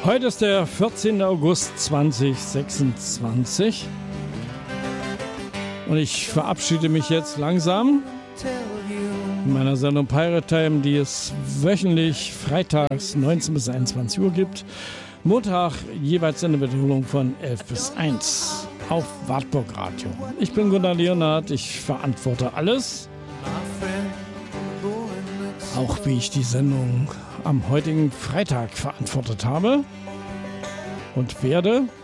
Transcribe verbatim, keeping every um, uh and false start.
Heute ist der vierzehnte August zweitausendsechsundzwanzig und ich verabschiede mich jetzt langsam in meiner Sendung Pirate Time, die es wöchentlich freitags neunzehn bis einundzwanzig Uhr gibt. Montag jeweils eine Wiederholung von elf bis eins auf Wartburg Radio. Ich bin Gunnar Leonhardt, ich verantworte alles. Auch wie ich die Sendung am heutigen Freitag verantwortet habe und werde.